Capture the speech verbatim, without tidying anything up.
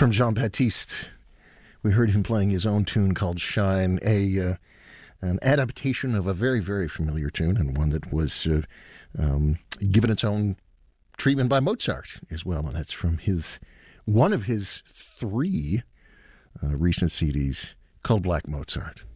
from Jean-Baptiste. We heard him playing his own tune called Shine, a uh, an adaptation of a very, very familiar tune, and one that was uh, um, given its own treatment by Mozart as well. And that's from his one of his three uh, recent C Ds called Black Mozart.